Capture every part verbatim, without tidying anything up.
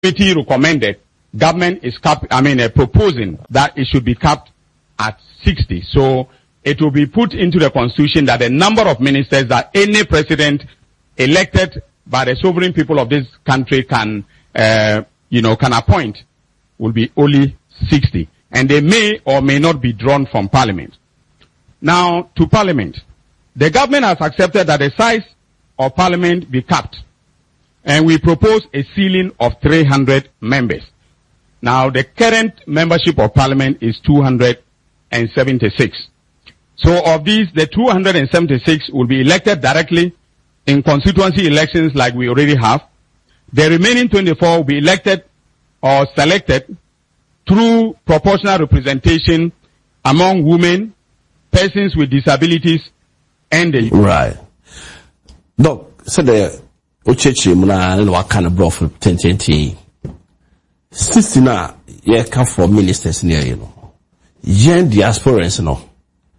committee recommended, government is cap, I mean, uh, proposing that it should be capped at sixty. So it will be put into the constitution that the number of ministers that any president elected by the sovereign people of this country can, uh, you know, can appoint will be only sixty. And they may or may not be drawn from parliament. Now, to parliament. The government has accepted that the size of parliament be capped. And we propose a ceiling of three hundred members. Now, the current membership of parliament is two hundred seventy-six. So of these, the two hundred seventy-six will be elected directly in constituency elections like we already have. The remaining twenty-four will be elected or selected through proportional representation among women, persons with disabilities, and the... Right. Doc, so the Uchechi Muna and what kind of brought for ten twenty. Sistina, yeah, come from ministers near you know. Yen diasporans, you know.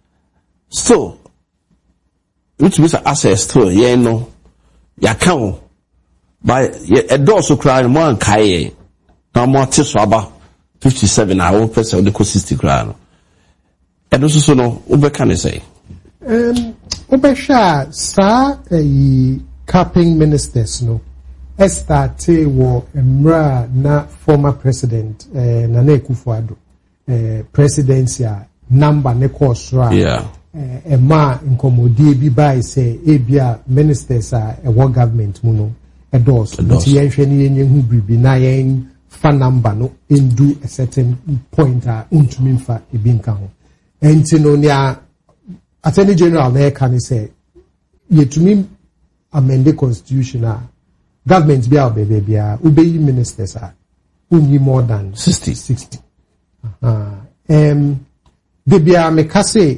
So, which means access to, yeah, no, ya come by a door so crying one kaye, no more tiswaba fifty-seven, I won't press on the consistent crown. And also, no, what can I say? Um, Obesha, sir, a capping ministers, no. Esther Te wo emra na former president, eh, Nana Akufo-Addo, eh, presidency number ne kosra. Yeah. Eh, ema inkomodi bi by say ebia ministers are a one government muno endorse. Nti yenhwe ni yenye hu bibi na yen fa number no do a certain point a untumi mfa ebi nka ho. Enti no nia Attorney General na can say yetumi amend the constitution a government be out baby be obey ministers are only more than sixty. sixty. Uh, um, they be a make say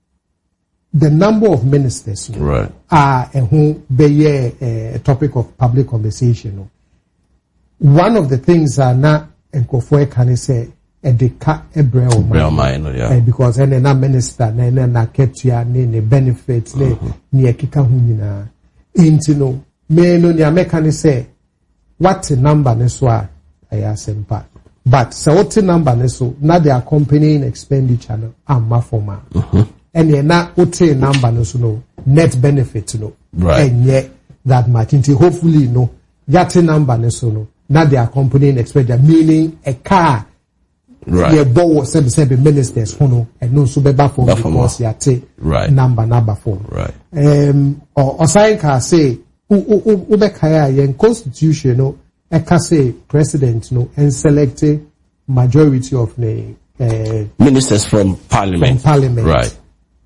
the number of ministers right. are a who be a topic of public conversation. One of the things are not enkofo can say a deca ebreo yeah. because any na minister na na ketua ne ne benefits ne ne ekika hu nyina intino me no nya meka say what number ne so a ayasempa but so what number ne so na the accompanying expenditure no amma forma and ye na what number ne so no net benefit no right and yet that much until hopefully no that number ne so no na the accompanying expenditure meaning a car right ye bow seven seven ministers hono and no so be form because ya te right number number form right um or osain ka say u be kaya yen constitution no e ka say president no and select majority of the uh, ministers from parliament from parliament right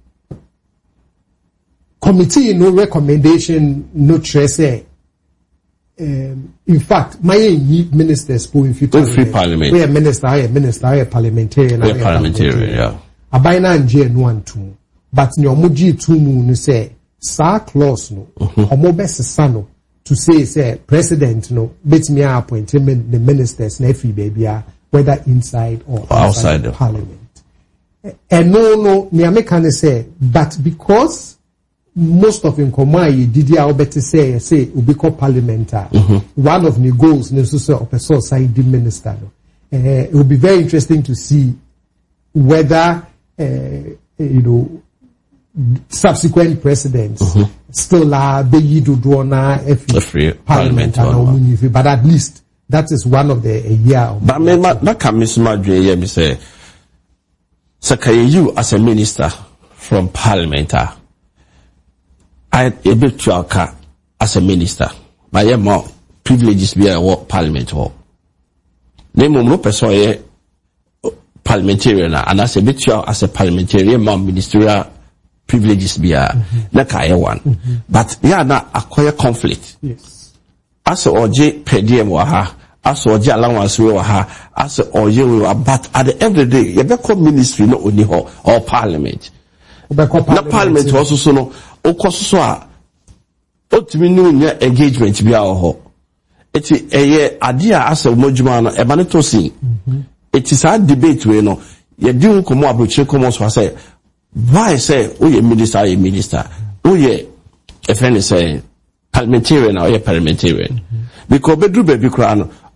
committee no recommendation no trace um, in fact my ministers go in future free parliament we are minister I am minister I am parliamentarian we are parliamentarian yeah abaina nje no antu but ni omoji two mu no say sa clause no omo be sesa no to say say president no bet me appoint the ministers na free baby whether inside or outside, outside the parliament and no no me ameka say but because most of in Komai did ya better say say we call parliamentar mm-hmm. one of the goals necessary of a society minister no? uh, it will be very interesting to see whether uh, you know subsequent presidents mm-hmm. still are be do draw na free parliament but at least that is one of the a year but me that can miss my dream me say so can you as a minister from parliament I a bit to as a minister but yeah more privileges be a work parliament or name no person parliamentarian and as a bit as a parliamentarian more ministerial privileges be a na kaya one but yeah na acquire conflict yes as oje per diem wa ha as oje allowance we wa ha as oje we wa but at the end of the day you be call ministry no only ho or parliament na parliament also so no okoso a otimi nu nya engagement bi a ho eti eye ade a asa modjuma no e ba ne to sin eti sa debate we no ye di hu komo abrochire komo so say why say oh ye minister ye minister oh ye a friend is saying parliamentarian or ye parliamentarian mm-hmm. because bedru baby kra no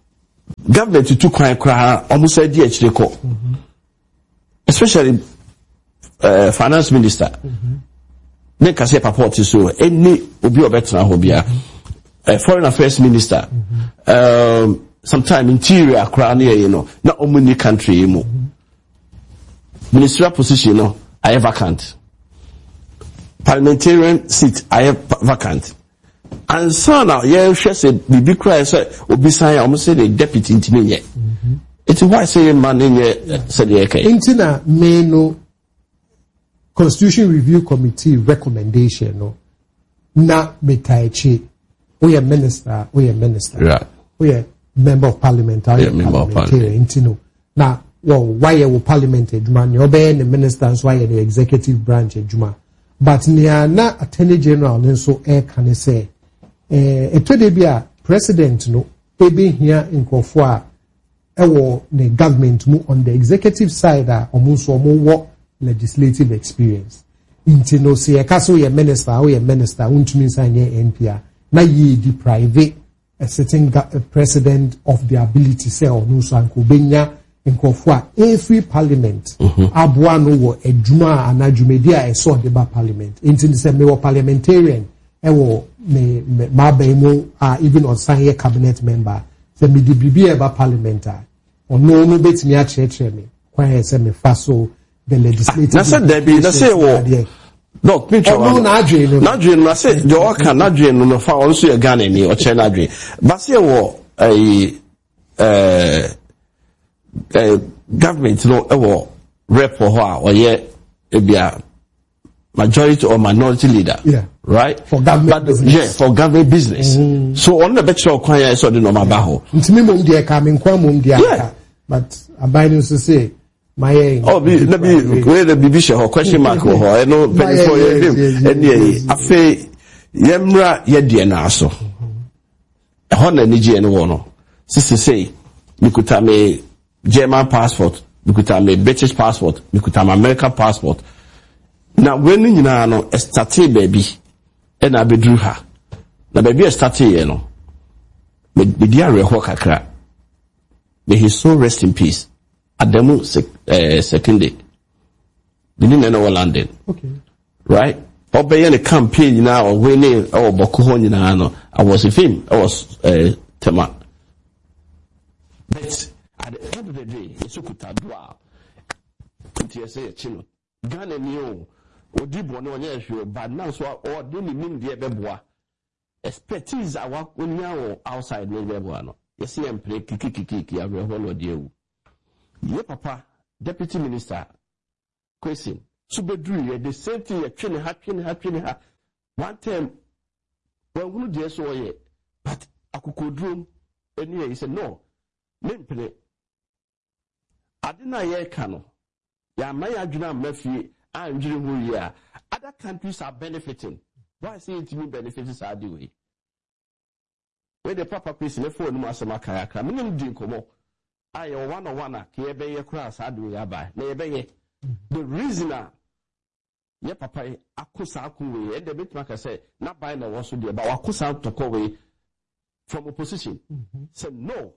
government to kwan kra almost said the chireko. Especially uh, finance minister. Make us say papa so any obi obetra hobia. Uh, foreign affairs minister. Um sometime interior kra na you know, na omuni country mu. Ministerial position no I have vacant. Parliamentarian seat I have vacant. And so now, yeah, she said, Bibi cry, said, Obisaya, almost said a deputy in Timmy. It's why say man in here, said the okay. Intina may no Constitution Review Committee recommendation, no, na metaichi, we are minister, we are minister, right. We are member of parliament, yeah, member of parliament. Intino. Now, well, why you parliament, Juma, you obey the ministers, why the executive branch, Juma. But near na attorney general, and so air can say. Eh, eto de bia president no ebe here in Kofua ewo the government mu on the executive side a omo so omo wo legislative experience inti no se eka so ye minister o ye minister untumi san ye M P a na ye deprive a sitting a president of the ability say onu so anko benya in Kofua every parliament aboa no wo adwuma anadwumedi a eso de ba parliament inti se me wo parliamentarian ewo me ma bemu are even on sign cabinet member se me dibibi eba parliamentar ono no betimi a chechere me kwan se me fa so the legislative na say there be na say wo no picture no na adwe no na adwe no say the work na adwe no no fa also ye Ghana ni o che na adwe ba say wo eh eh government no ewo rep ho a o ye ebia majority or minority leader. Yeah. Right? For government but, business. Yeah, for government business. Mm. So on the better of kwanya so the normal baho. Ntimi mum dia ka me kwa mum dia ka. But abiding to say my oh be na be where the bibisha ho question mark ho e no penny for him any afi yemra ye die na so. E ho na ni je no wo no. Sisi say mikuta me German passport, mikuta me British passport, mikuta me American passport. Now when you know a started baby and I be drew her. Now baby a started you know. Me be dear kakra. May his soul rest in peace. Ademu sec uh, second day. Didn't know London. Okay. Right? Obey any campaign now or winning or Bokuhon you know. I was with him. I was uh Tema. But at the end of the day, it's Okutadwa. Kunti say chino. Ghana new Odibo no onye hwe but now so or do ni nim de beboa expertise awa onya outside no beboa no yes em play kiki kiki kiki abreho no de ewu ye papa deputy minister question so bedru the same thing ye twene ha twene ha twene ha one time when who de so ye but akokodrum eni he said no memple adina ye ka no ya maya adwuna mafie and here, other countries are benefiting. Why say it mean benefits are the way? Where the proper place in the phone Masama Kayaka, minimum dinkomo. I or one or one, Kiebe cross, I do yabai. The reason ye papa akusa akuwe, and the bit maker say, not buying the was to do about akusa to away from opposition. Said no.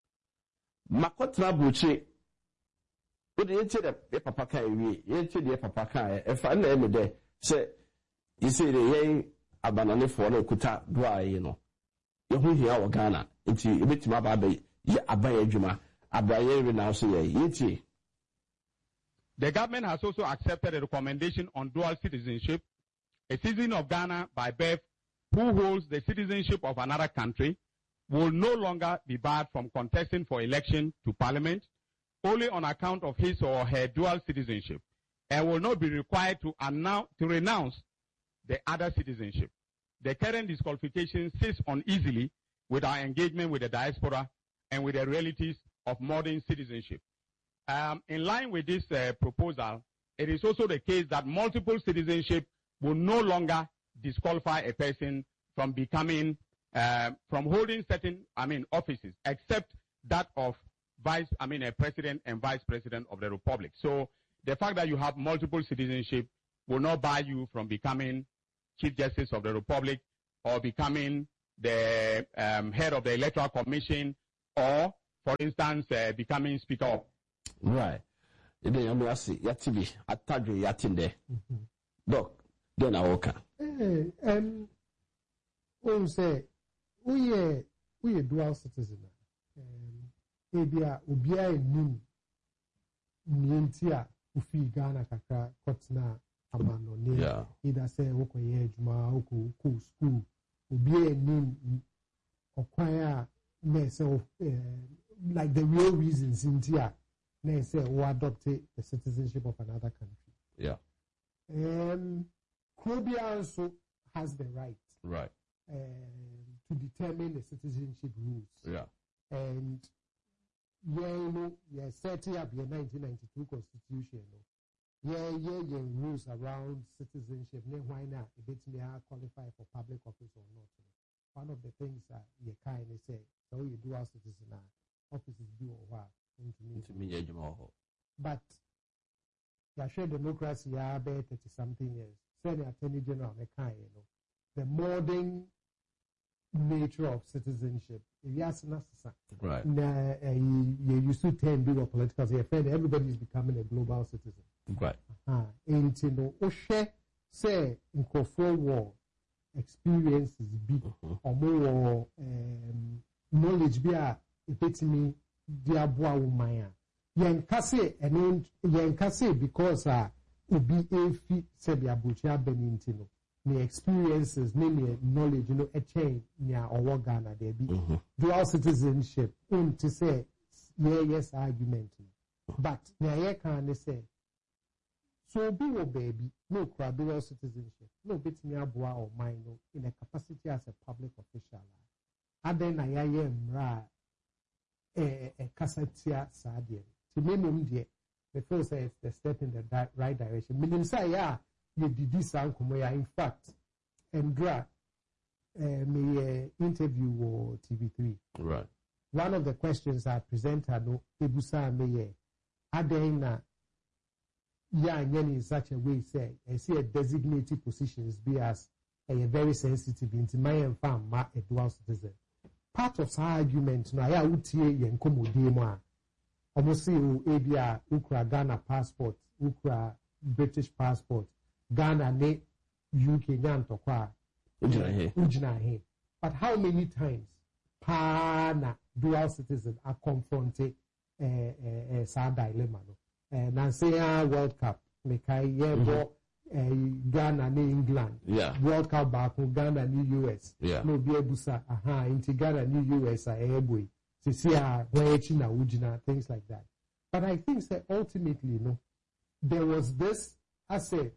Makotra Buchi. But you say that papa can you say the papa can if I name there say you say the yen abanane for no kuta dry you know you who here our Ghana into a bit my baby ye abaye juma abaye now say ye. The government has also accepted a recommendation on dual citizenship. A citizen of Ghana by birth who holds the citizenship of another country will no longer be barred from contesting for election to parliament only on account of his or her dual citizenship, and will not be required to announce to renounce the other citizenship. The current disqualification sits uneasily with our engagement with the diaspora and with the realities of modern citizenship. Um, in line with this uh, proposal, it is also the case that multiple citizenship will no longer disqualify a person from becoming, uh, from holding certain, I mean, offices, except that of vice, I mean, a president and vice president of the republic. So the fact that you have multiple citizenship will not bar you from becoming Chief Justice of the Republic or becoming the um, head of the Electoral Commission or for instance, uh, becoming Speaker of. Right. Then I see Yatibi, Atadri Yatinde. Doc, then I walk. Eh, um, we say, we are, we are dual citizen. Um, Ebia, Ubia, Nim, Nientia, Ufi Ghana, Kaka, Kotna, Amano, Yeah. Either say, Oko Yejma, Oko, Oko, School, Ubia, Nim, Okwaya, may say, like the real reasons in Tia, may say, who adopted the citizenship of another country. Yeah. Um, Krobia also has the right Right. um, to determine the citizenship rules. Yeah. And yeah, you know, yeah, setting up your nineteen ninety-two constitution, no? Yeah, yeah, yeah, rules around citizenship. Then why not? If it's me, I qualify for public office or not. You know? One of the things that you kind of say, so you do as citizen, offices do or what? Into me. Into me, yeah, But yeah, share democracy, yeah, better thirty something years. Say the Attorney General, the kind, you know, the modern nature of citizenship. Yes, right. Now, uh, you, you used to tend to be a political. Say, friend, everybody is becoming a global citizen. Right. Ah, and you know, o share say in war experiences be or more um, knowledge be a epitome dia boa woman. Yen kase and yen kase because uh obi efi se bia bucha benintino. Me experiences, me knowledge, you know, a chain near or Ghana there be dual citizenship. Um to say yeah yes argument. But near can say so be your baby, no crab dual citizenship, no bit me aboa or mine in a capacity as a public official. And then I am ra a casatia sadian. To minimum dear, the first say it's the step in the di- right direction. Minimum say yeah, you did this uncomoya. In fact, and dra uh, me uh, interview or T V three. Right. One of the questions I presented no ebusa me adena yeah, in such a way, say, I see a designated positions be as a very sensitive into my and farm, ma a dual citizen. Part of our argument, now, I would see and come with Demo. Almost see Abia, Ukra Ghana passport, Ukra British passport, Ghana, ne U K, Nantokwa, Ujina. But how many times, Pana dual citizen are confronted a uh, uh, uh, sad dilemma? Uh, Nancy World Cup, Mekai Yebo, uh, Ghana, ni England. Yeah. World Cup back Ghana, ni U S. Yeah. No Biebusa, aha, into Ghana, ni U S, a Ebwe. Sisia, Wechina, Ujina, things like that. But I think that ultimately, you know, there was this, I say,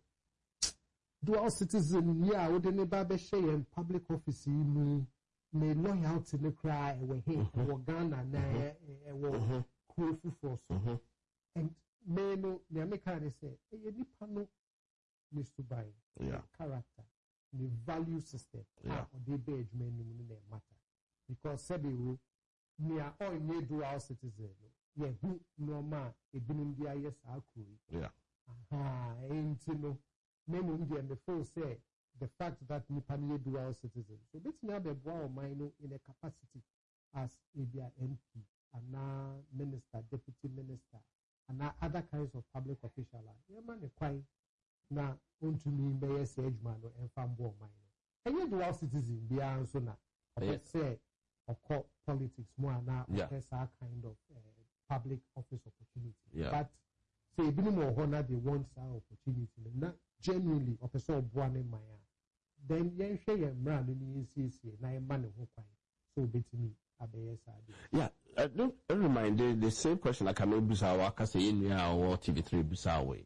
dual citizen, yeah, wouldn't be share in public office, me, me loyalty, no cry, we hate, or Ghana, na, or Kufu Force. And me no the American say e nipa no needs to buy yeah. character the value system yeah. or the be adwuma nim no matter because sabi wo me a all nye dual citizen no ye hu normal ebinum dia yes akuri yeah aha enti no me no ndi and the say the fact that nipa no dual citizen so bit me abeboa o man no in a capacity as a M P and minister deputy minister and other kinds of public officials. Yeah, man, the quite now want to me by a sage man and farm boy mine. And you dual citizen be answer now. Let's say or call politics more now. There's a kind of uh, public office opportunity. Yeah. But say be more honor they want some opportunity. Not genuinely of a sort of one in my then yen share your man in the C C na man who quite so bit me. Yeah, I don't I remind the, the same question like I may be our say in or T V three Bisawe.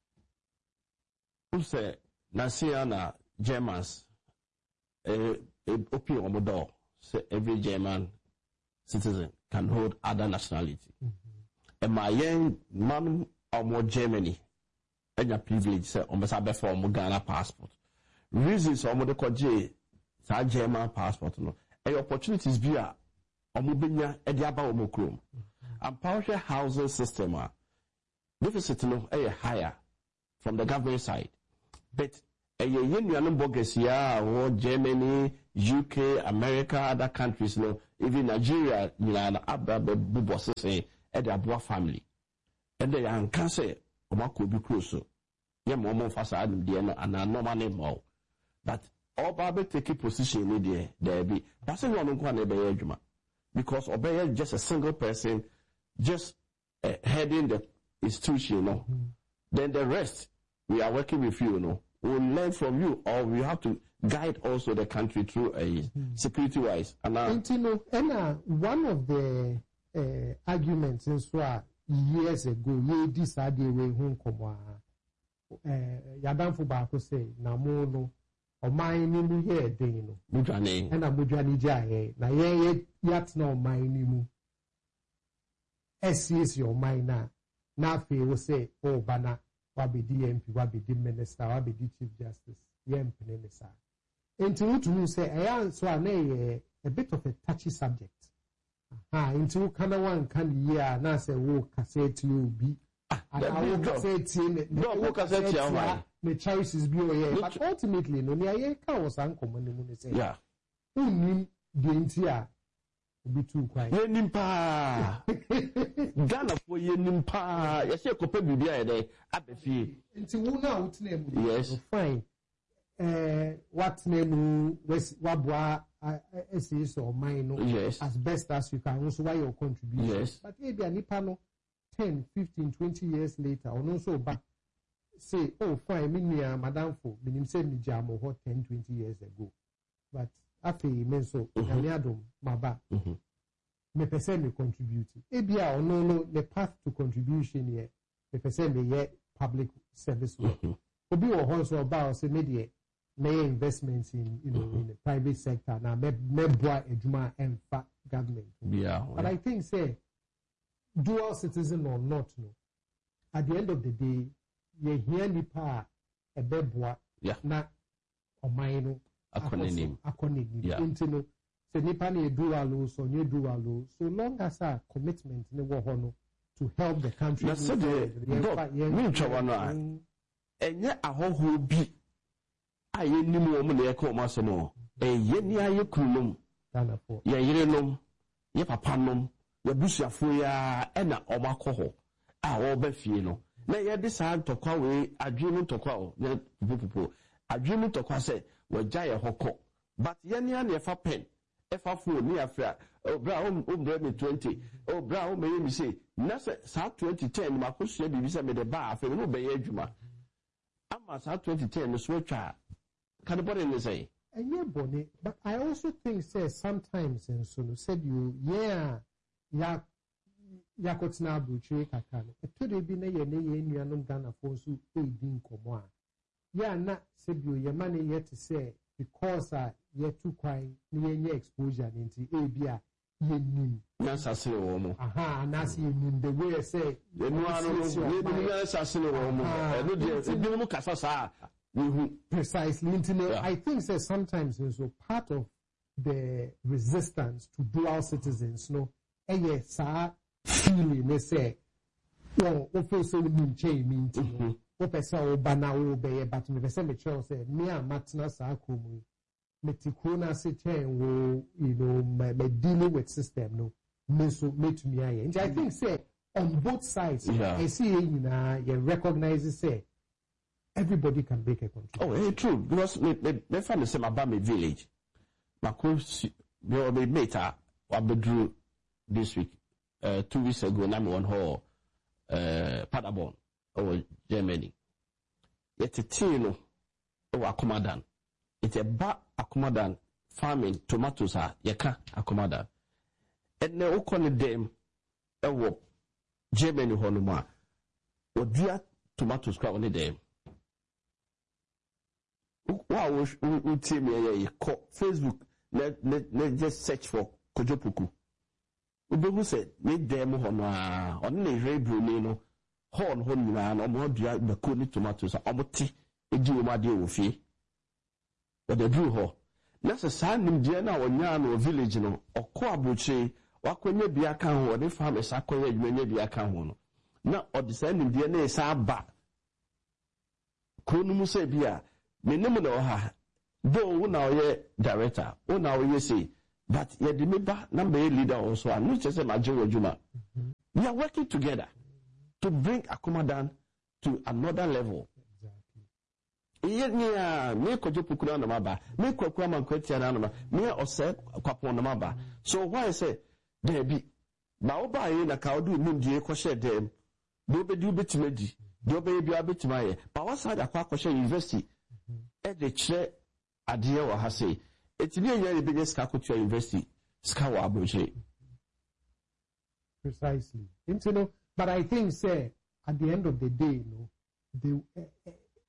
Who say Nasiana Germans a open on door say every German citizen can hold other nationality. Mm-hmm. And my young man or more Germany and your privilege say on the form Ghana passport. Reasons or more the J German passport no. And opportunities be a omubenya ediaba omokrom and power housing system a deficit no eh higher from the government side but eh yenuanu bogus ya or Germany U K America other countries no even Nigeria nyina aba bubo sese e de aboa family and they an can say omako bi close ye mo mo fasa adum de no ana normal name mo but oba be take position ni there there be but say no nko na be adwuma because obey just a single person just uh, heading the institution, you know. Mm-hmm. Then the rest we are working with you, you know. We'll learn from you, or we have to guide also the country through a mm-hmm. security wise. And, uh, and you know, and uh, one of the uh, arguments in Swa years ago, ye decided we won't come. Yadam Fubako say, Namono, or mine nimu ye deno. Mujane. And a Mujani Jaye, na ye yat no mine nimu. S is your minor. Now, if you say, oh, Bana, wabi D M P, wabi D Minister, wabi D Chief Justice, yem penelesa. Into what you say, I answer a bit of a touchy subject. Ah, into kind of one can year, now say, oh, cassette you be. And I will cassette in no, who cassette you, the choices be away. But ultimately, no, near was uncommon, you say, yeah. Who mean the entire be too quiet. Yenimpa Ghana for Yenimpa. Yes, you could be there. Abefi. Into who now? Name? Yes, fine. Uh, what name was Wabwa essays or mine? Yes, as best as you can. Also, why your contribution? Yes, but maybe a Nipano ten, fifteen, twenty years later, or no so back. Say, oh, fine, me, Madame for, meaning say me jam or ten, twenty years ago. But after menso, Ganiadum, Maba, me person me contribute. Ebia or no, no, the path to contribution here, me person me yet public service work. Obi or also about say media, may investments in, you know, in the private sector, now me, me boy ejuma and fat government. Yeah. But I think, say, dual citizen or not, no, at the end of the day, ye hear nipa a beboa, yeah, na or mine. Akoninim. Akoninim. Yeah. Intino. Se nipa ne dual so nye dual so long as a commitment ne wo hono to help the country. Na se de me ntwa no a enye ahoho bi aye nim wo mu na ye ka o masemo eye ni aye kunum Ghana for ye yerenom ye papa nom ye busuafo ya e na o makoho a wo ba fie no na ye de sa ntokwa we adwenu ntokwa o na pupupu adwenu ntokwa se wagya ye hokọ but ye ne na ye fa pen e fa phone ni afra obra o bra me twenty obra o me me say na sa twenty ten makosua bibi se me de ba afra no be ye adwuma ama sa twenty ten no so twa can the body say eye bone but I also think say sometimes and so no said you yeah ya ya kotina abuchwe kaka no etode bi na ye ne ye nuanom Ghana for so e di nkomo a ya na said you ye man ye to say because uh, ye too kwai ni ye nye exposure nti e bia ye nim na sasere wo mo aha na si nim the way say ye no anu ye ni na sasere wo mo e no de e bi mo kasa sa precisely intino yeah. I think say sometimes so part of the resistance to dual citizens no eh yes sa feeling they say well o feel so nim change me intino o pesa o bana o be but me pesa me tell say me am matna sa akomu me tikuna se chen wo you know me, me dealing with system no me so me to me aye and I think say on both sides yeah. I see you know you recognize say everybody can make a contribution. Oh, it's true. Because me, me, me find the same about my village. My course, me, me mate, I drew this week, uh, two weeks ago, and I'm on her, uh, Paderborn, or Germany. Yet a teen, or Akumadan. It's a ba Akumadan farming tomatoes are, yaka Akumadan. And now, okon them, uh, Germany, honoma, or dear tomatoes crowd on them. Wow, we team here, Facebook, let, let, let just search for Kojopuku. Ubebu said, need them on, uh, on the Rebru, no, horn, horn, man, or more dry, the coolie tomatoes, or moti, a deal, my dear, with you. But they drew her. That's a sign in Diana or Yan or village, no, or Coabuche, or Quenya Biakan, or the farm is Aqua, you may be a can. Now, or the sign in Diana is our back. Kunumuse Bia. Me name no ha do wo na ye director wo na wo ye say But yeah, the member number eight leader also, and not just a Major Juma. We are working together to bring Akuma down to another level. Exactly. Yeah, me ko jopukuna na maba, me ko kwa man kwetia na na, me ose kwapo na maba. So why I say there be ba oba yi na ka odu nimdie ko share dem. Do be do betimedi, do be bi abetimaye. Ba wasa da kwa ko share university. E de kire ade wo ha say. Etini enya the biggest ka ko university. Ska wa abroje. Precisely. And, you know, but I think say at the end of the day, you know, the uh,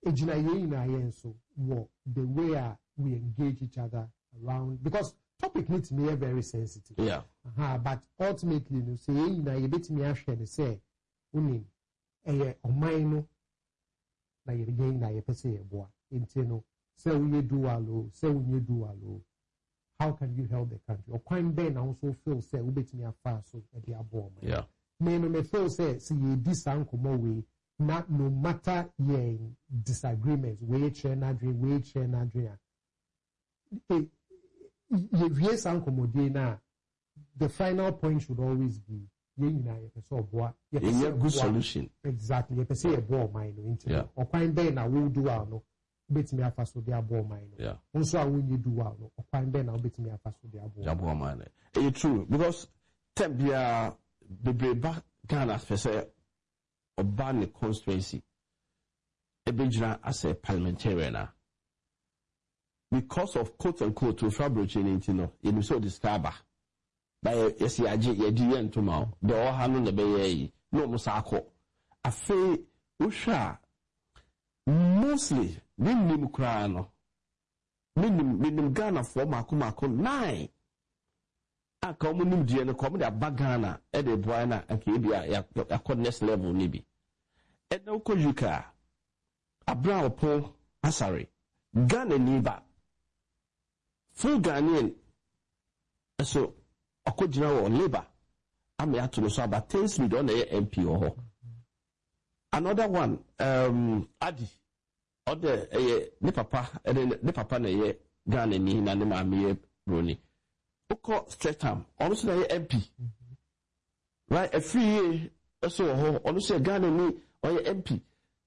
so well, the way we engage each other around, because topic needs to be very sensitive. Yeah. Uh-huh, but ultimately, you know, say na you bet me ashare say unim eh o maino na you gain na you pese e boa. Intino say we do alo, say we do alo. How can you help the country? Or quite ben also feel say we bet me afa so e be abo. Yeah. Me no me feel say see you this uncle more way. Not no matter your disagreements, we share na dream, we share na dream. If you say na, the final point should always be ye na ye person boa. A good solution. Exactly. Ye person ye boa mind into. Yeah. Or quite ben na we do our no. Bet me afa so dia boa mind. Yeah. Also I win you do our no. Or quite ben na bet me afa so dia boa. Dia boa mind. It's true because tempia the breba Ghana say. Obani constituency ebejira as a parliamentarian because of quote unquote to fabric in it no you so describe by yes ya je ya di ento ma the all hanu na be yi no mo sa akọ afi usha mostly minim kra no minim minim Ghana for mako mako nine aka omo nim die no kom da bagana e de boy na aka e bia ya next level ni bi e na ko yuka abra opo asare Ghana ni ba full Ghanaian so akojina wo labor am ya to so about things we don M P ho another one um adi other eh ne papa ne papa na ye Ghana ni na ne ma me broni Oko Streatham, honestly, I M P. Right, a free year, so honestly, Ghana me or M P.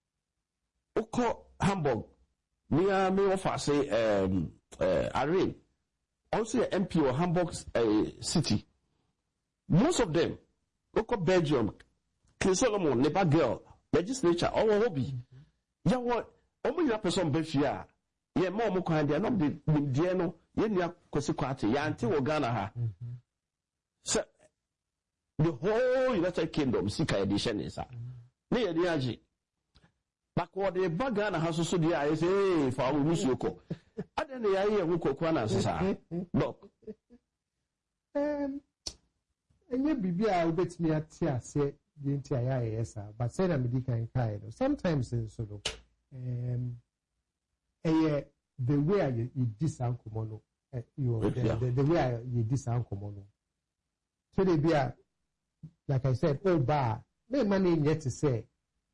Oko Hamburg, near me offer say, um, uh, Irene. Also, M P or Hamburg uh, city. Most of them, Oko Belgium, King Solomon, Nepal girl, legislature, all hobby. Ya what? Omo ya person befia. Ye mo mo kwan dia no de die no ye nia kwesi kwate ya ante wo Ghana ha so the whole United Kingdom sika edition is a ne ye dia ji bako de ba Ghana ha so so dia ye say fa wo musuoko ade ne ya ye wo kokwa na sesa look um enye bibia wo betimi ate ase de nti aya yesa but say na me di kan kai no sometimes so no um Eh, the way you, you disankomo no, you the, yeah. the, the way you disankomo no. So they be a, like I said, oh bar, me money yet to say,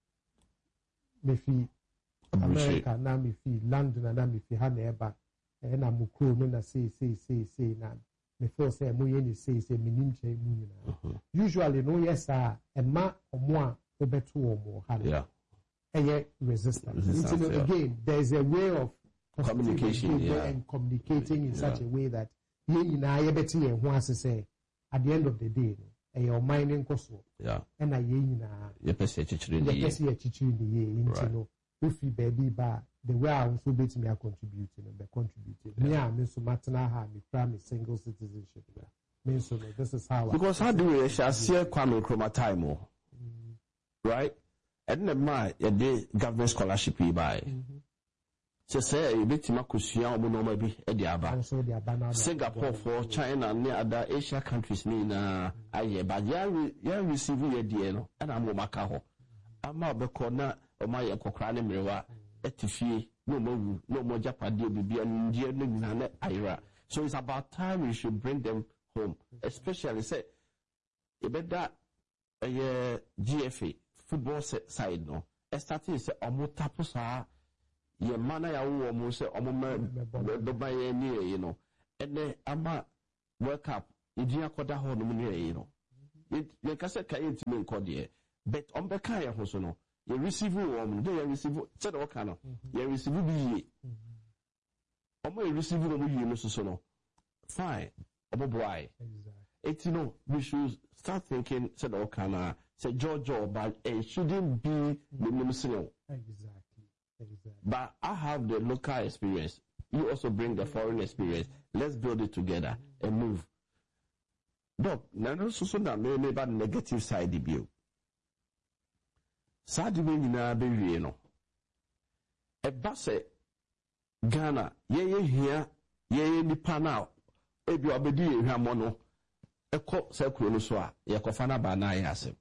me fi America na me fi London na me fi Haneba, and I'm mukuru me na say say say say na me feel say mo yeni say say me nimche mu na. Usually no yes ah, e ma omo a obeto omo ha. Yeah. And resistance. resistance you know, yeah. Again, there's a way of communication yeah. and communicating in yeah. such a way that you know, say at the end of the day, your mind in Kosovo. Yeah. And I you know, you person chichiri ni ye. You chichiri ni ye. You know, if you baby ba the way I also bet me a contributing, be contributing. Me I mean so matana ha me cry me single citizenship. Me so this is how. Because how do we shall see Kwame Nkrumah time oh, right? And the man, a day government scholarship you buy. So say you bet him kusua omo no maybe e di aba. Singapore for China and other Asia countries ni na aye but ya ya receive ye die no and am maka ho. Ama be ko na o ma ye kokra ne mrewa etifie no mo no mo japade bibia ndie no nyina na ayra. So it's about time we should bring them home, especially say e be da eh G F A football side no e starting say omo tapo sa ye mana ya wo omo say omo me be ba ye ni you know and then ama World Cup, India Koda Ho no you know. It you can say Kayin Timin Kodie, but on the Kaya Hosono, you receive one, they receive said Okano, you receive be on my receive you no sono. Fine, Oboboy. Exactly. It's you know, we should start thinking said Okana, said Jojo, but it shouldn't be the Muslim. Exactly. Exactly. But I have the local experience. You also bring the foreign experience. Let's build it together and move. Doc, now also so that may about negative side of you. Sadi me nyina be wie no. E ba se Ghana ye ye hia ye ye nipa na e bi obedi ye hwamo no e ko se kuro no so a ye kofa na ba na ye asem.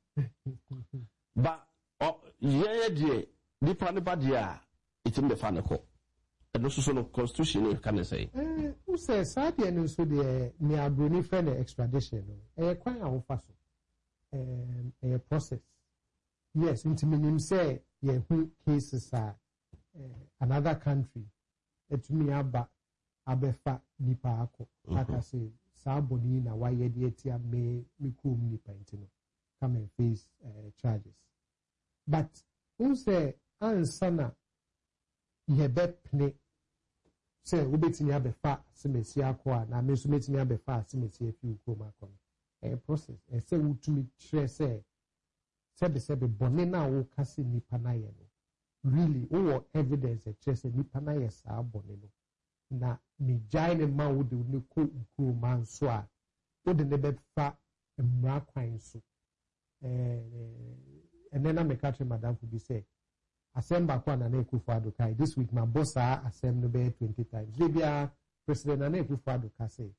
Ba ye ye de nipa ne ba de a itim de fa ne ko. And also so no constitution can I say? Eh, who says Sadia no so the me abroni friend extradition no. Eh kwan a wo fa so. Um a process. Yes, into minim say ye who cases are uh, another country. Etumi aba abefa nipa ako. Aka say sa boni na why ye de etia me me kum nipa intino. Come and face uh, charges. But who say ansana ye be pne say ubetimi abefa semesi akwa na me so metimi abefa semesi afi ukoma akwa e process e say utumi tre say sebe sebe bone na wo kase nipa na ye no really wo evidence e tre say nipa na ye sa bone no na me jai ne ma wo de ne ko ukoma nso a wo de ne befa mmra kwan so eh and then I make catch madam for be say Assemble Kwana Nekufuado Kai. This week, my boss are assemble twenty times. Libya President Nekufuado Kai say,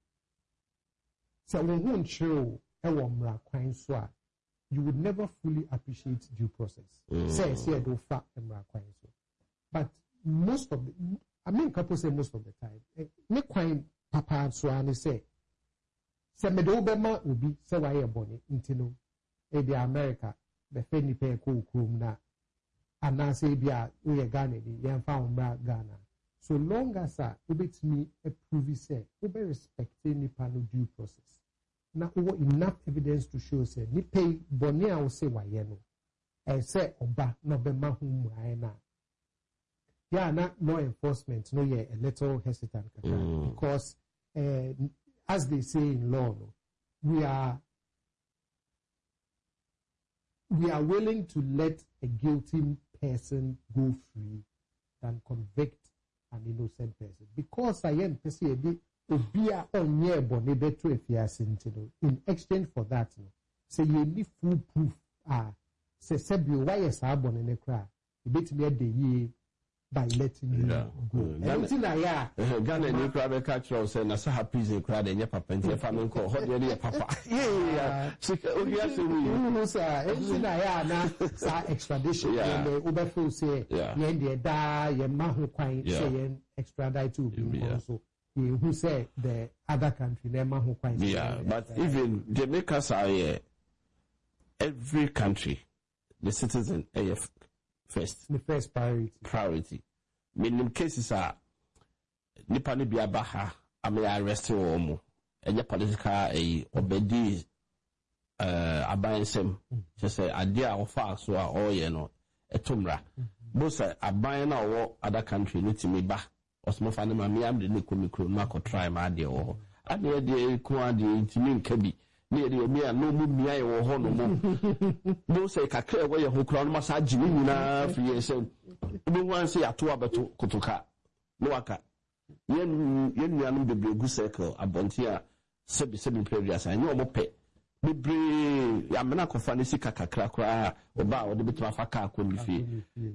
so when one show a womra quine swa, you would never fully appreciate due process. Say, say, do fa emra quine so. But most of the, I mean, couple say most of the time, ne quine papa swa say, say, me do bema ubi, say, why a bonnet, intino, e the America, the Fenny Pay Krum na. And now say be a we are Ghana, you found Ghana. So long as I obey me a prove say, obey respecting the panel due process. Now over enough evidence to show say ni pay bonia will say why no. I say oba no be mahum na. Yeah, not law enforcement no yeah a little hesitant mm. because uh, as they say in law, no, we are we are willing to let a guilty person go free than convict an innocent person. Because I am person obia onye bone beto efiase ntino. In exchange for that, no, say you need full proof. Ah, say sebio why is our bone ne kra? You bet me the ye by letting you yeah. go. Anything na ya. Ghana ni kra be catch us say na sa prison kra de nye papa nti fa me nko ho de ye papa. Yeah. So o here say we no sir. Anything na ya na sa extradition and the obefo say ye de da ye ma ho kwan say ye extradite to be also. Who say the other country they ma ho kwan. Yeah, but even Jamaica say every country the citizen A F first. The first priority. Priority. Meaning cases are nipa ni bia baha ame arrest wo mo. Enye political eh obedi uh abansem. Je say ade a ofa so a oye no etomra. Bo say aban na wo other country no timi ba. Osmo fa na ma me am de ne komikro ma ko try ma ade wo. Ade de ko ade ntimi nka bi. Ne de me a no mu mia ye wo ho no mo. No say kakra wo ye ho kra no ma sa gimi nyina fi ye say bi wan say ato abeto kotoka no waka yen yen nuanu bebre gu circle abonti a sebi sebi previous anyo omo pe bebre ya mena kofa ne sika kakra kra oba o de bituma fa ka ko mi fi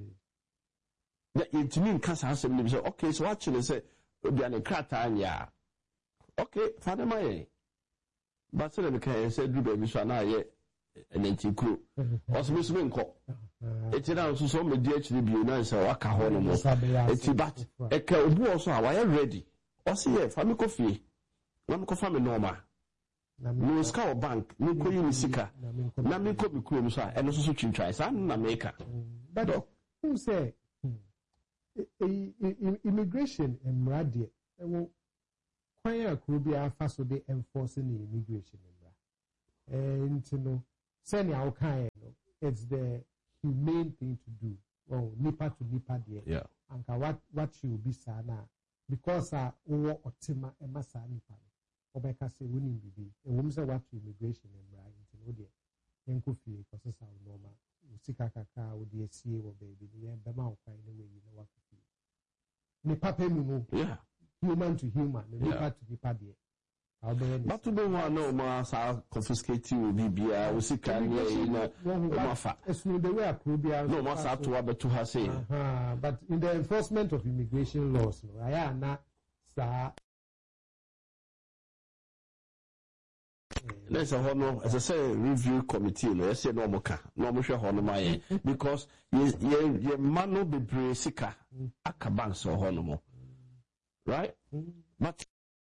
na intimi nka sa asem ne bi say okay so actually say obi an krata anya okay fa de maye but say the can say do baby so na ye enti kro osmo so nko eti na so so me di achiri bi na say waka ho no mo eti but e ka obu also a why ready o say ye fa me ko fie na me ko fa me normal no ska o bank me ko yi sika na me ko bi kro mi so a eno so so twintwa sa na make but who say immigration emrade e wo kwanya kurubia faso de enforcing the immigration and you know send our kind it's the humane thing to do. Oh, nipa to nipa there. Yeah. And what what you be sana because uh over otima emasa nipa. Obeka say we need be. And we say what immigration and right into no there. Yenko fie because sa normal. Usika kaka wo de sie wo baby. Yen bema o kwa anyway you know what to feel. Nipa pe mu. Yeah. Human to human, nipa yeah. to nipa there. But to be one no more confiscate you B B I we see can you know it's no the way approbia no more start to what to her say but in the enforcement of immigration laws no I am not sir there's a honor as I say review committee no I say no more ka no more hwe hono my because ye ye man no be sika akaban so hono mo right but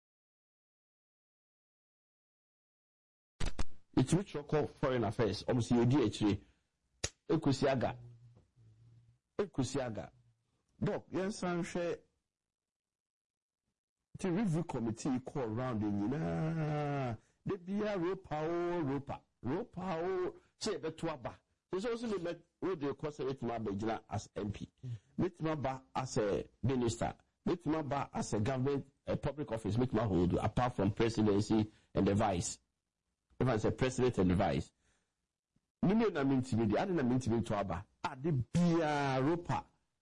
it's which you call foreign affairs. Almost you D H A. Ekusiaga. Ekusiaga. Doc, yes, I'm sure. The review committee call around in you know. The beer ropa ropa ropa say the tuaba. There's also the met with the course of it as M P. Meet Maba as a minister. Meet Maba as a government a public office. Meet my hold apart from presidency and the vice. If I say president and the vice, you know that means me. I didn't mean to be to Abba. Ah, the beer ropa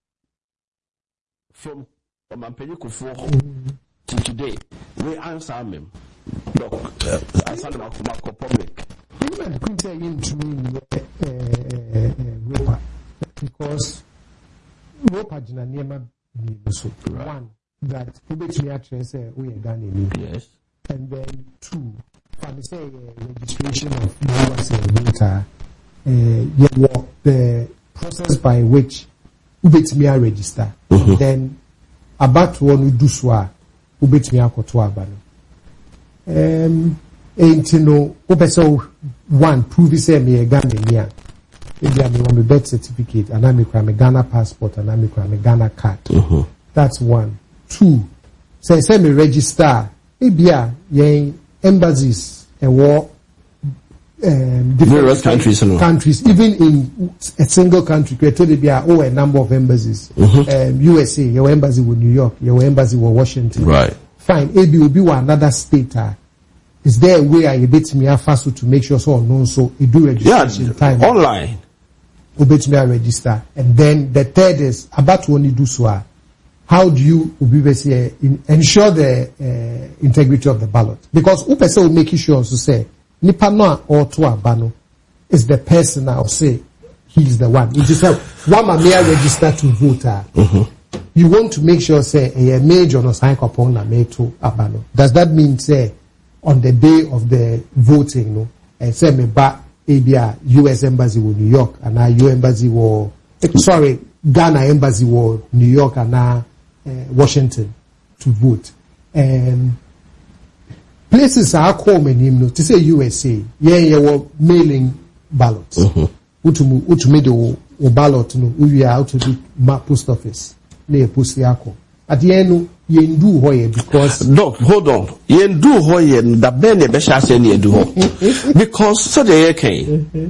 from from Ampenyuku to today. We answer them. Look, answer them to public. Even could say into me ropa because ropa jina niema so one that we actually say we are done. Yes, and then two. From say uh, registration of you as a voter, uh, the process by which ubetimi register, mm-hmm. then about one do so, ubetimi akoto abano. Um, ain't no obeso one prove say me a Ghanaian. Maybe I want my birth certificate, and I'm a Ghana passport, and I'm a Ghana card. Mm-hmm. That's one. Two, say say me register. Maybe I yeah. Embassies and war um, different countries, countries, even in a single country, created there are a number of embassies. Mm-hmm. Um, U S A, your embassy with New York, your embassy with Washington. Right. Fine. A B will be one state. Uh, is there a way I bit me faster to make sure so no so you do registration yeah, time online? Ubet me register, and then the third is about when you do so. How do you ensure the uh, integrity of the ballot? Because Upese will make sure to say, Nipa no or to abano is the person now say he's the one. It is a one may register to voter. Mm-hmm. You want to make sure say a major no sign upon na me to abano. Does that mean say on the day of the voting no and say me ba abia U S embassy wo New York and a U embassy wo sorry Ghana embassy wo New York and a Uh, Washington to vote. Um, places are called him to say U S A. Yeah, yeah, were mailing ballots. Utumu utumedo o ballot no we are out to the post office. Near post yako. At the end, you do hoye because. Doc, hold on. You do hoye the bene besha say you do because so they can.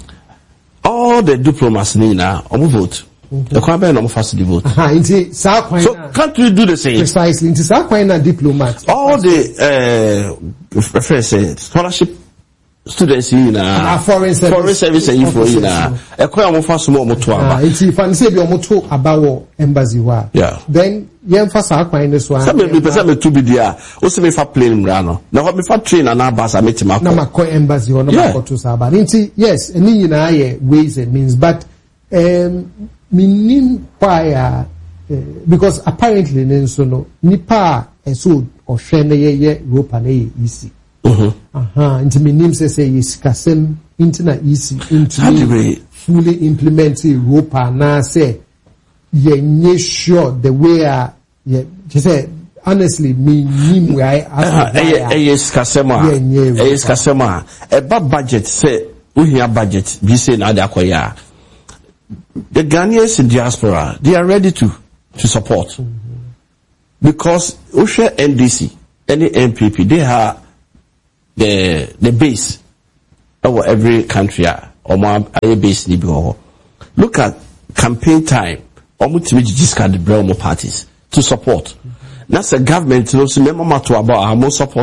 All the diplomats now on vote. The Kwame no fast the vote. So can't we do the same? Precisely. Into Sakwina diplomats. All the uh say scholarship students in uh foreign service foreign service and for in uh a Kwame fast more moto aba. It's if I say be moto about embassy wa. Yeah. Then yen fast Sakwina this one. Some be person me to be there. O se me fa plane mra no. Na ho me fa train na na bus meet ma. Na ma embassy or na ma to Saba. Nti yes, any nyina ye ways and means but um meaning why because apparently nenso no nipa eso ohwe na ye ye ropa na ye easy mhm aha nti meaning say say is kasem into na easy into fully implement ropa na say ye nye sure the way uh ye just say honestly meaning why I eh yes kasema eh yes kasema e ba budget say uhia budget bi say na da akoya. The Ghanaians in diaspora, they are ready to, to support. Mm-hmm. Because Usha N D C, any N P P, they have the the base over every country. Or more base ni go. Look at campaign time. Almost we just got the Brahmo parties to support. That's a government no so never matter about how much support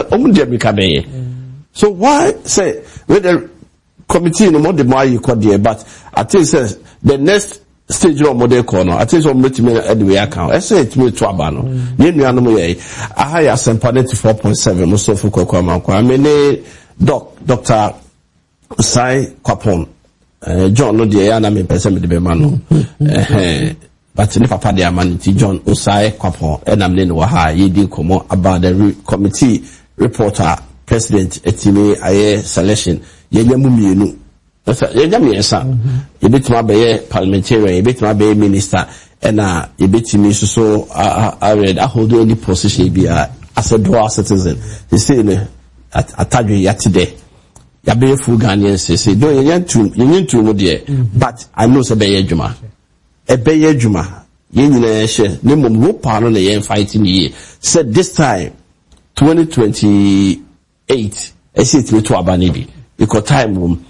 to. So why say when the committee no more the more you call there, but I think says the next stage of model corner. I think so much me at the account. I say it me to abano. You know no more. I hire some ninety four point seven. Most of for kwa I mean doc Doctor Sai Kwapon. John no the na me person me the be man. Eh but ne papa de amanity John Osai Kwapon and am ne no ha yedi komo about the re committee reporter president etime aye selection yenya mu mienu yenya miensa yebetima be parliamentarian yebetima be minister and uh yebetimi so so I read I hold any position be as a dual citizen they say ne atadwe yatide ya be full Ghanaian say do yenya tu yenya tu mo de but I know say be adwuma e be adwuma yenyina hye ne mom wo pa no na yen fight me said this time twenty twenty-eight I see it me to abanibi because time um,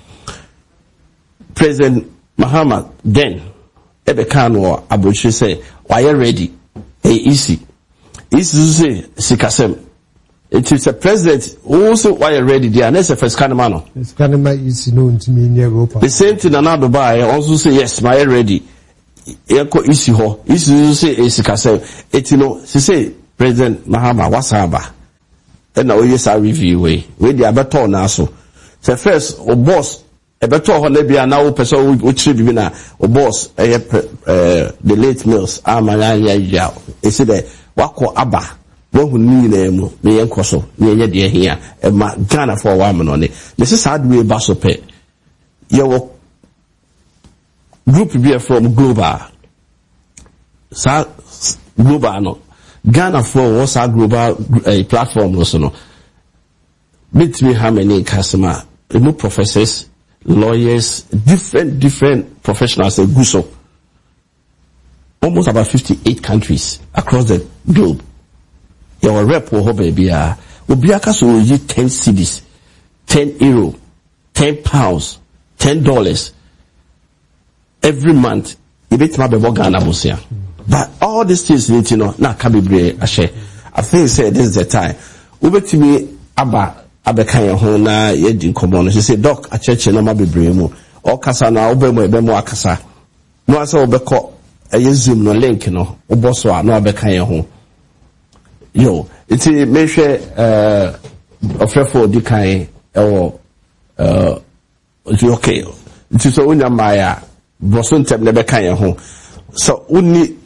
President Mahama then ebe kan wo abochi say why you ready e easy easy say sikasem it is a president also why you ready there next first kind man no it's kind of easy no ntimi near go the same thing another buy also say yes my ready yeko isi ho isi say sikasem it no say President Mahama wasaba and now yes I review way we the abeto na so say first o boss abeto ho na bia na wo person wo chiri bi na o boss eh the late meals amanya ya e say the wako aba wo hu ni na mu me yenko so me ye de hia e ma Ghana for wa me no ne me say sad we ba so pe ye wo group be from global sa global no Ghana for what's our global uh, platform also no. Meet me how many customer, more professors, lawyers, different different professionals in Guso. Almost about fifty-eight countries across the globe. Your rep will have baby ah. Obiaka so you ten cedis, ten euro, ten pounds, ten dollars every month. You bet my baby Ghana bosia. But all these things need to know. Now, Kabibre, I share. I think say this is the time. Over to me, Abba, Abba Kanya Hona, Yedin Common. She said, Doc, a church and Mabi Bremo. Or Casana, Obemo, Bemo Akasa. No, I saw Beko, a Zoom, no link, no, Oboswa, no Abba Kanya Hon. Yo, it's a measure, uh, of for Dikai, or, uh, okay. It is a Unyamaya, Bosun Tem Nebekaya Hon. So, only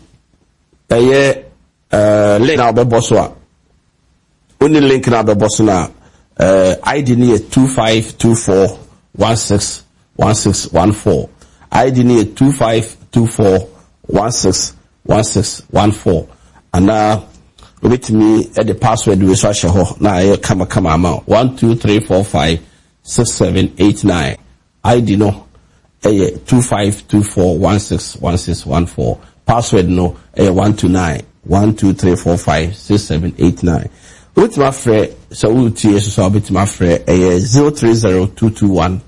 a uh, link now be bosswa. Only link now be bossna. Uh, I D near two five two four one six one six one four. I D near two five two four one six one six one four. And now, with me at the password we search ho. Now I come come amount one two three four five six seven eight nine. I D no. Eh, two five two four one six one six one four. Password no eh, one two nine one two three four five six seven eight nine. With my friend, so we'll teach so I'll be to my friend eh, zero three zero two two one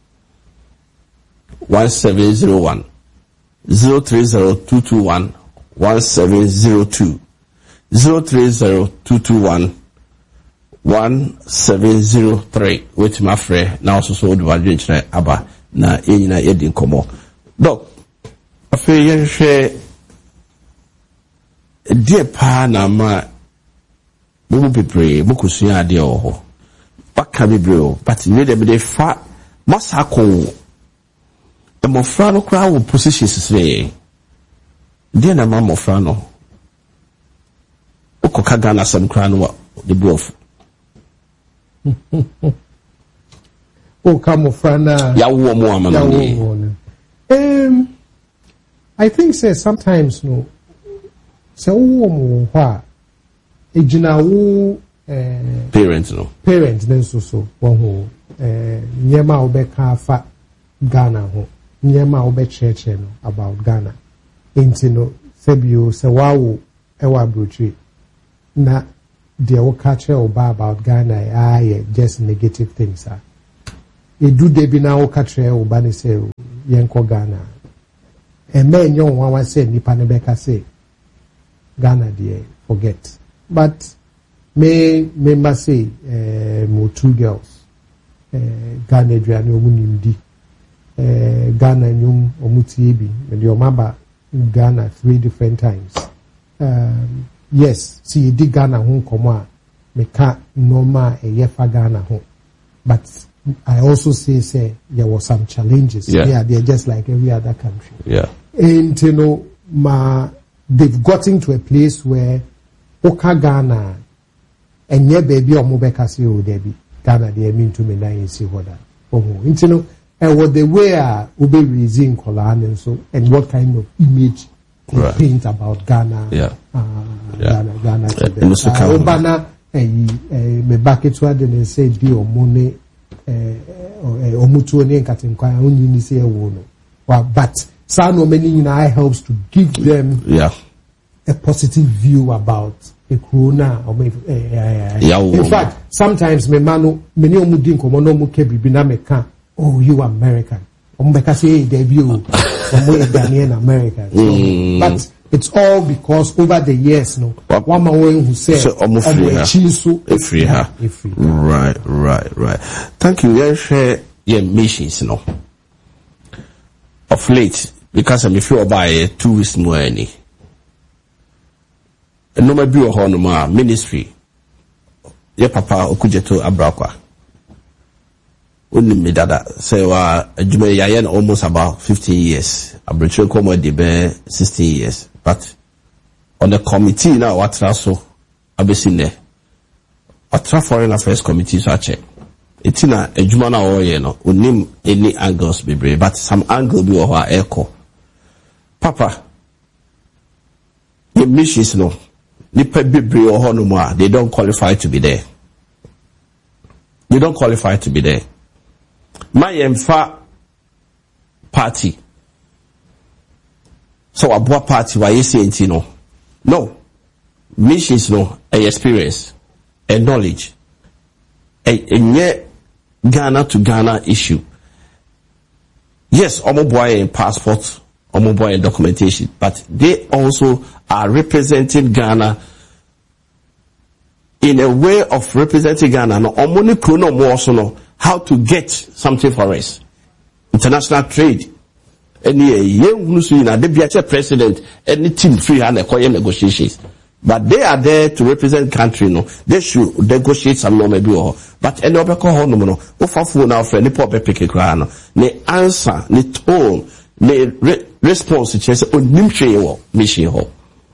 one seven zero one zero three zero two two one one seven zero two zero three zero two two one one seven zero three. With my friend now so so the value aba. Na enyina yedi nkomo doc afi yenhwe die pa na ma bubu bebre bukusuya ade oho baka bebre o but we dem dey fa masako e mo fra no kra wo positions sire die na ma mo fra no okoka Ghana sam kra no the bluff. Oh, come frana. Ya wo mo amana. Um, I think say sometimes no. Say wo mo ha. Ejina wo eh parents no. Parents then so so one ho eh nyema obeka fa Ghana ho. Nyema obe church no about Ghana. Inti no sebio se wawo e wa brochi. Na the okache oba about Ghana ah yeah, just negative things ah. E do de bi na okache oba ne say yenko Ghana. E men yon wan wan say nipa ne beka say Ghana there forget. But me member say uh, mo two girls uh, Ghana aduane omu nimdi uh, Ghana nyum omu tie bi me de omaba Ghana three different times. Um, yes, see di Ghana ho komo a me ka normal e yefa Ghana ho. But I also say say there were some challenges. Yeah, yeah they're just like every other country. Yeah. And you know, ma they've gotten to a place where Oka Ghana and yeah baby or Mobeka say oh debi Ghana they mean to me na see what that. Oh, you know, and what they were ube reason Kolan and so and what kind of image they right. paint about Ghana. Yeah. Uh, yeah. Ghana, Ghana. Uh, uh, Obana eh me back it to them say di omone eh omutu oni nkatenkwa onyi ni say ewo no. But some no many nyina helps to give them yeah. a positive view about a corona or maybe, uh, uh, yeah, in fact sometimes me manu many omu din komo no mu ke bibi na me kan oh you American omu beka say hey debut omu Ghanaian American so, mm. but it's all because over the years no one man who said so omu free her right right right thank you yeah share your missions no of late because I'm feel by two weeks more any no ma bi o ho no ma ministry ye papa okujeto abrakwa onni me dada say wa adwuma ya ye almost about fifteen years abreche komo de be sixteen years but on the committee now what so abesi ne atra foreign affairs committee so check etina adwuma na wo ye no onim any angles bebre but some angle bi wo ha echo papa the missions no nipa bebre wo ho no mo they don't qualify to be there they don't qualify to be there my emfa party so aboa party why you say no no missions no a experience a knowledge a, a nye Ghana to Ghana issue. Yes, omo boy in passport, omo boy in documentation, but they also are representing Ghana in a way of representing Ghana. No, omo ni kuno mo also know how to get something for us. International trade. Any young Nusu na the president, any team free hand negotiations. But they are there to represent country, no. They should negotiate some no maybe or but any other call no no. Ofafu na friend, ni pope pick no. Ne answer, ne tone, ne re response chese o nimche wo mission ho.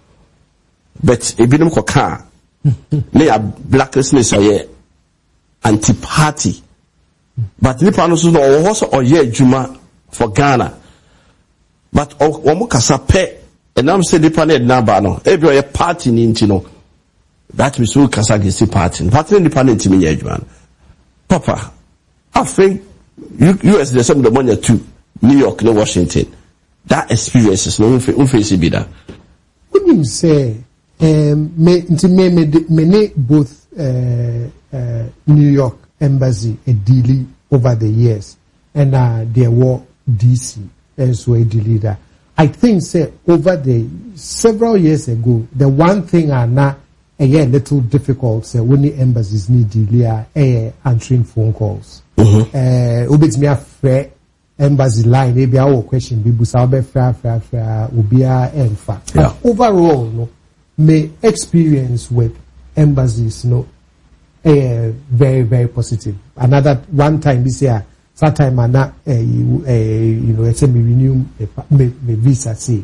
But ebinum ko ka ne a blacklistness or anti party. But nipa no so no also or ye adwuma for Ghana. But omo kasa pe and I'm saying the panel number no. Every a party in no. That means we Kasagisi party. Party in the panel to me, man. Papa, I think U S there's some of the money to New York, no Washington. That experience is no unface be that. When you say um me me me both uh, uh, New York embassy a deal over the years and uh, there were D C as well the leader. I think, say, over the several years ago, the one thing are not a little difficult, say, when the embassies need delay, eh, answering phone calls. Mm-hmm. Eh, ubit me a fair embassy line, maybe our question, be busabe fair, fair, fair, ubia, in fact. Yeah. Overall, no, my experience with embassies, no, eh, very, very positive. Another one time this year, sometime I'm not, uh, you, uh, you know, it's a me renew me visa say.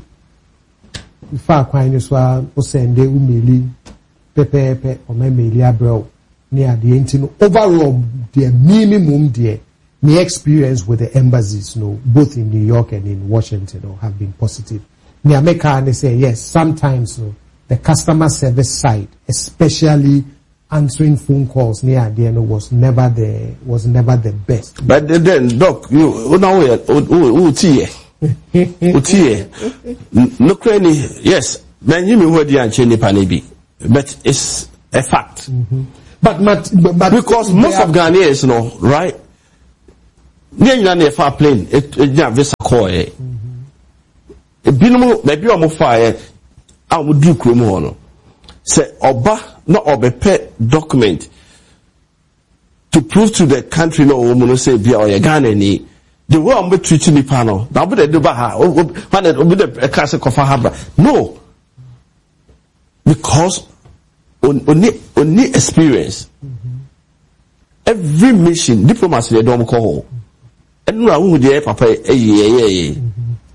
If I find this one, o send the umeli, pepe pepe, or my melia bro, near the intino. Overall, the minimum there, my experience with the embassies, no, both in New York and in Washington, no, have been positive. Me America and they say yes. Sometimes, no, the customer service side, especially answering phone calls near the end was never the was never the best. But then, doc, you know where who tie who tie no cranny yes. Then you mean what the anchor nipa be, but it's a fact. Mm-hmm. But, but, but because most of Ghanaians, you know, right? Near you know, far plane, it it visa call. A binom maybe I'm fire. I would do criminal. Say oba not oba pay document to prove to the country no woman say be or Ghana ni. The way I'm treating the panel. Now be the do baha. When it be the classic of Habra. No, because only only experience. Mm-hmm. Every mission diplomacy they don't call. And no one would papa eh eh eh.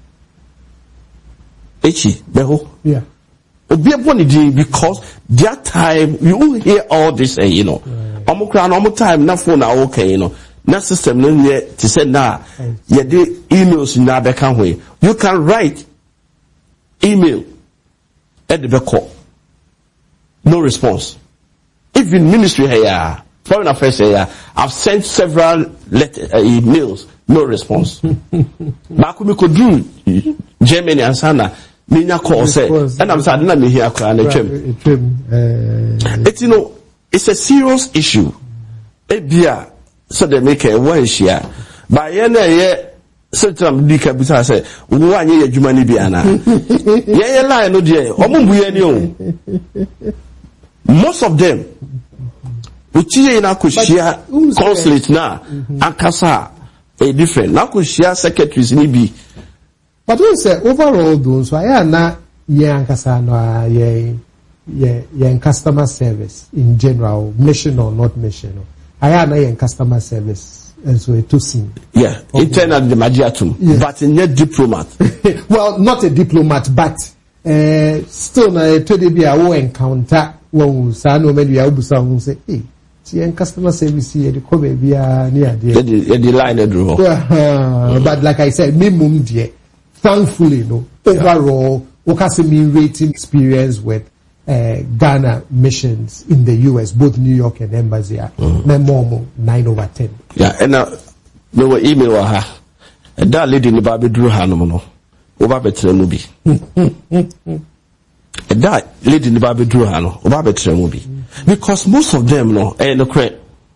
Echi beho. Yeah. Because that time you hear all this, uh, you know. Omukra no mo time na phone na okay, you know. Na system no here to say na ye the emails na be kan way. You can write email at the back. No response. Even ministry here, foreign affairs here, I've sent several letter, uh, emails, no response. Makumi could do Germany and Sana. Minya call say, and I'm saying, let me hear a It's, you know, it's a serious issue. Ebia, so they make a one share. By any year, certain Dika Busa say, one year, Jumani Biana. Yeah, lie, no dear, Omu. Most of them, which is na kushia consulate na, and Kasa, a different. Na kushia secretaries nibi. But we say overall, those why are not young Cassandra, yeah, customer service in general, mission or not mission. I am a customer service as well to see. Yeah, okay. Internal the magiatum, yes. But in yet diplomat. Well, not a diplomat, but uh, still, uh, to be a war encounter when Sano maybe Abusa will say, hey. And customer service here, the come be near the line, but like I said, minimum dear. Thankfully, no, overall, Okasemi rating experience with uh, Ghana missions in the U S, both New York and embassy, mm. nine over ten. Yeah, and now, no were email her. And that lady in the Baby drew her no over better movie. And that lady in the Baby drew her no over better movie. Because most of them, no, and no credit.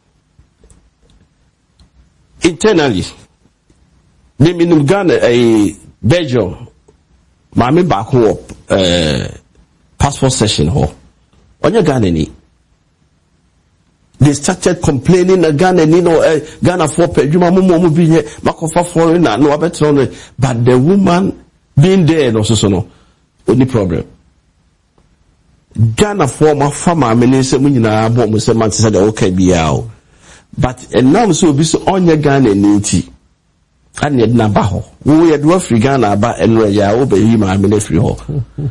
Internally, they mean Ghana, a Belgium, Mami back home, uh, passport session hall. On your Ghana, they started complaining that Ghana, you know, uh, Ghana for Pejuma, Mumu, be Makofa foreigner, no better, but the woman being there, no, so, no, only problem. Ghana former farmer, minister, Munina, Bomuseman said, okay, be out. But, and now, so be so on your Ghana, niti. And yet Nabaho. We had worth Ghana about and Raya obey him I mean free hall.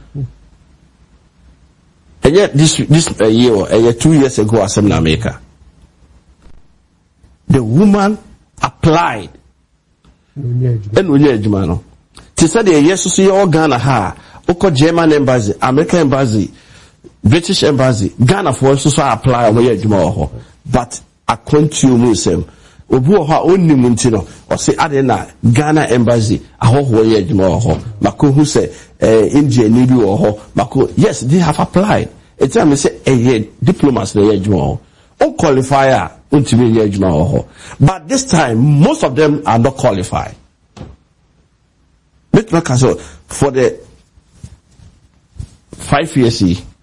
And yet this this a year or a year two years ago as in America. The woman applied and we Jumano. She said yes to see all Ghana ha Oko German embassy, American embassy, British embassy, Ghana for so apply away Jumo. But I continue same. Obu ha onni muntino o se adena Ghana embassy ahoho ye adwuma ho mako hu se eh India ni bi wo ho mako yes they have applied it's time say eh diplomats na ye adwuma ho on qualifier untimi ye adwuma ho but this time most of them are not qualified. Let me so for the five years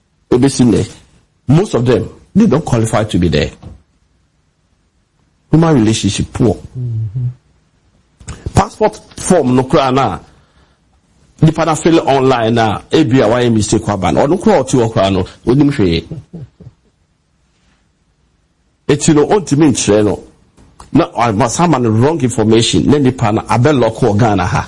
most of them they don't qualify to be there. Human relationship poor. Mm-hmm. Passport form no kra na the pana fill online na e bia why mistake kwa ban or no kra oti okra no onim hwe eti no ultimate share no na I must have the wrong information then the pana abel local Ghana ha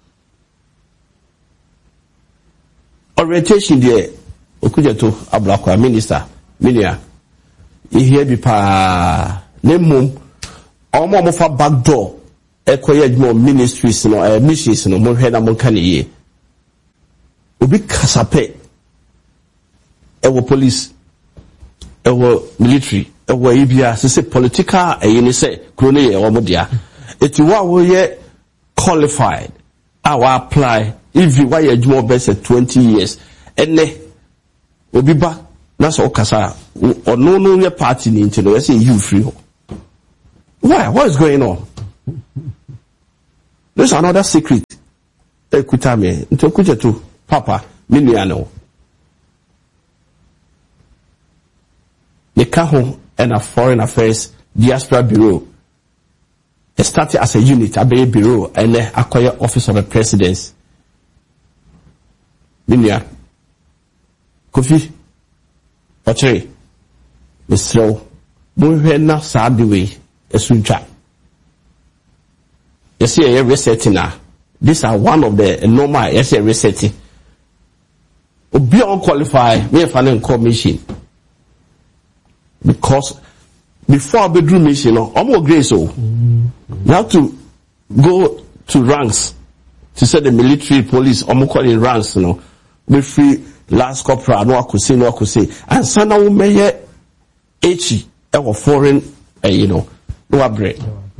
orientation there okuja to ablakwa minister minia e here bi pa nemum omo mo fa back door ekoye adwuma ministries no eh missions no mo hwe na mo kan ye obi kasape ewo police ewo military ewo ibia se political eh ni se krone ye wo mo dia eti wa wo ye qualified our apply if you why adwuma be say twenty years ene obi ba na so kasa or no no your party ni into no say you free. Why? What is going on? There's another secret. Ekutame into kuche to papa miniano. The Kaho and a Foreign Affairs Diaspora Bureau. It started as a unit, a bay bureau, and then acquire office of the presidency. Minya Kofi Ochre Mister Muhena Sadiwe Esuncha. You see a resetting now. These are one of the normal yes a resetting. Be unqualified, me a funding commission. Because before bedroom mission, I'm more grace so you have to go to ranks to say the military police, I'm calling ranks, you know. We free last corporal, no I could say, no I could say. And sana wo meye echi e foreign uh, you know, no bread.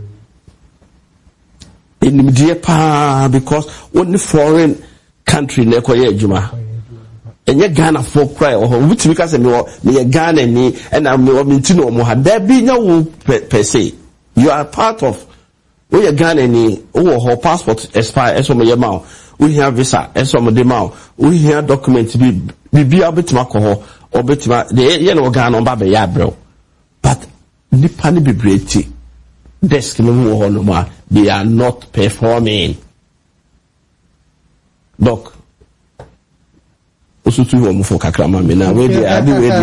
In the pa because only foreign country ne koye juma. Enye Ghana folk cry or which because me me Ghana ni and I'm me ntino mo ha there be no per se. You are part of we Ghana ni o ho passport expire eso me ma we have visa eso me de ma we have document bi bi abetima ko ho obetima de ye no Ghana ba be ya bro but nipa ni bebreti desk me wo ho no ma they are not performing. Doc also to home for kakrama me na we dey adi we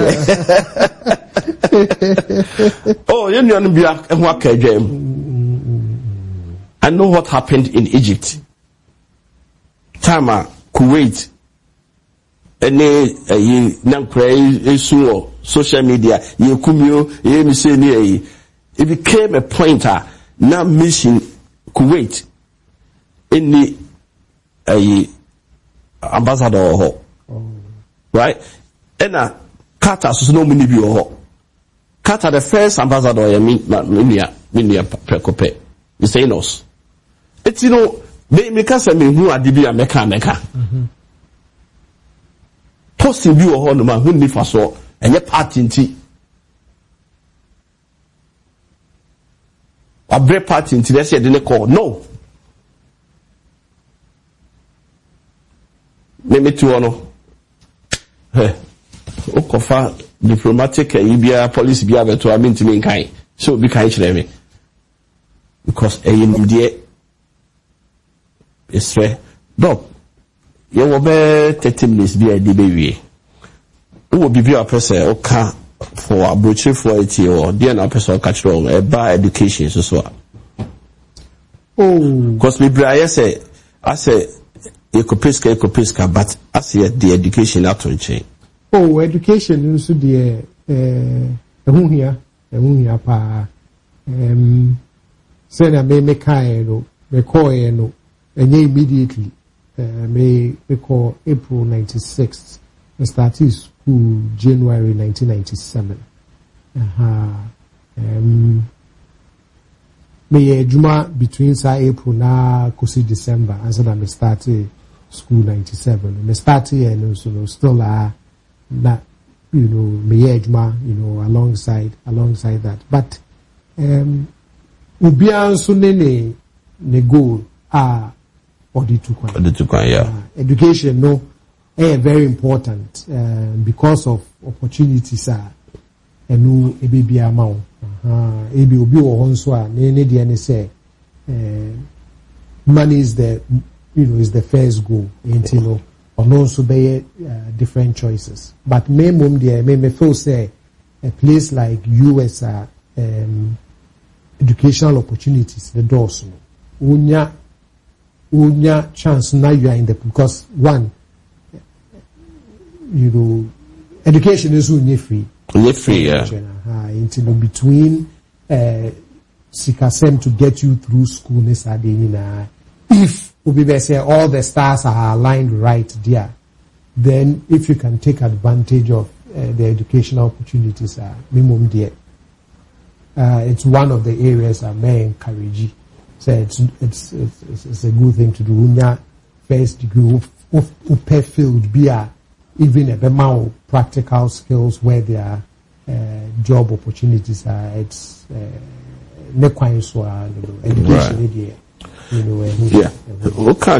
dey oh you know be ehun akadwam. I know what happened in Egypt. Tama Kuwait ene eh nankra esu social media ye kumio ye mi say ni it became a pointer na mission Kuwait any a ambassador ho right and uh Qatar so no many bi ho Qatar the first ambassador ya minia minia prekope we say nos it's you know they make us me hu adibi ameka ameka mhm post bi ho no ma hu ni fa so enye party nti a break party nti they say they call no me me to ono eh o kofa diplomatic e bia police bia beto aminti me nkai so bi kai kire me because e yin die esre dog ye wo be thirty minutes bia di be wie wo bibia apese o ka for abrochi for it or dia na apese o ka kire o e ba education so so oh because me bra ye say I say Ecopisca, Ecopisca, but as yet the education out to change. Oh, education also the uh uh here, uh pa um send a me me kai no me call no and immediately uh me me call April ninety six and started school January nineteen ninety seven. Uh-huh. Um me juma between sa April na kosi December and so that me started school ninety seven. Me started and so still uh that you know me juma you know alongside alongside that. But um ubian so ne ne goal ah Oditukwan. Oditukwan, yeah. Uh, education no eh very important uh, because of opportunities are uh, enu ebebi amount. Uh, ebi obi wo honso a ne ne de ne say money is the you know is the first goal into no or also be uh, different choices but me mum there me me feel say a place like U S are um, educational opportunities the doors no unya unya chance now you are in the because one you know education is only free only free yeah uh, into between uh sikasem to get you through school if we say all the stars are aligned right there, then if you can take advantage of uh, the educational opportunities are uh, minimum there. Uh, it's one of the areas I may encourage. So it's it's it's, it's a good thing to do. Unya first degree of upper field be a even a more practical skills where they are uh, job opportunities are it's uh, ne kwan so education right. You know, yeah.